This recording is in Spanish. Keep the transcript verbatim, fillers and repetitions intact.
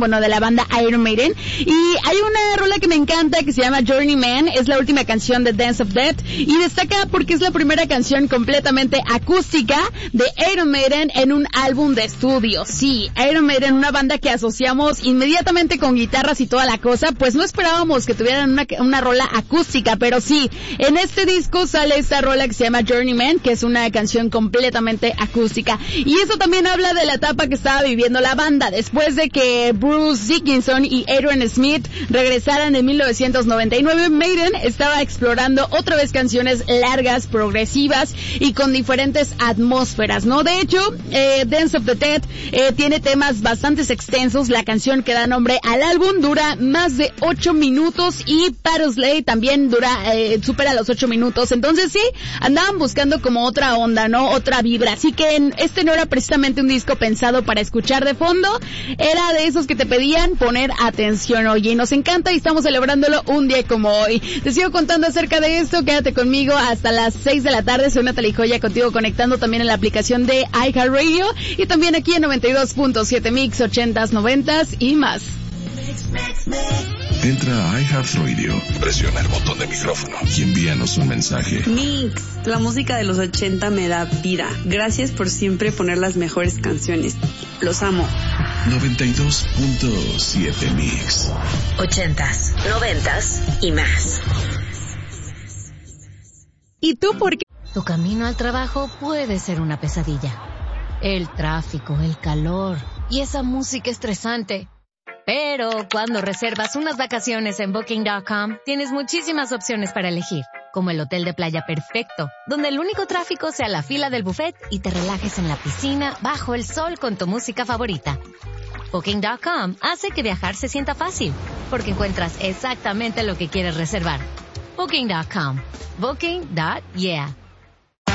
bueno, de la banda Iron Maiden. Y hay una rola que me encanta que se llama Journeyman, es la última canción de Dance of Death y destaca porque es la primera canción completamente acústica de Iron Maiden en un álbum de estudio. Sí, Iron Maiden, una banda que asociamos inmediatamente con guitarras y toda la cosa, pues no esperábamos que tuvieran una, una rola acústica, pero sí, en este disco sale esta rola que se llama Journeyman, que es una canción completamente acústica. Y eso también habla de la etapa que estaba viviendo la banda, después de que Bruce Dickinson y Adrian Smith regresaran en mil novecientos noventa y nueve, Maiden estaba explorando otra vez canciones largas, progresivas y con diferentes atmósferas, ¿no? De hecho, eh, Dance of the Dead eh, tiene temas bastante extensos. La canción que da nombre al álbum dura más de ocho minutos y Parsley también dura, eh, supera los ocho minutos. Entonces sí, andaban buscando como otra onda, ¿no? Otra vibra. Así que en, este no era precisamente un disco pensado para escuchar de fondo, era de esos que te pedían poner atención. Oye, nos encanta y estamos celebrándolo un día como hoy. Te sigo contando acerca de esto, quédate conmigo hasta las seis de la tarde. Soy Natalie Joya, contigo conectando también en la aplicación de iHeartRadio y también aquí en noventa y dos punto siete Mix, ochentas, noventas y más. Entra a iHeartRadio, presiona el botón de micrófono y envíanos un mensaje. Mix, la música de los ochenta me da vida. Gracias por siempre poner las mejores canciones. Los amo. noventa y dos punto siete Mix. Ochentas, noventas y más. ¿Y tú por qué? Tu camino al trabajo puede ser una pesadilla. El tráfico, el calor y esa música estresante. Pero cuando reservas unas vacaciones en Booking punto com, tienes muchísimas opciones para elegir, como el hotel de playa perfecto, donde el único tráfico sea la fila del buffet y te relajes en la piscina bajo el sol con tu música favorita. Booking punto com hace que viajar se sienta fácil, porque encuentras exactamente lo que quieres reservar. Booking punto com. Booking. Yeah.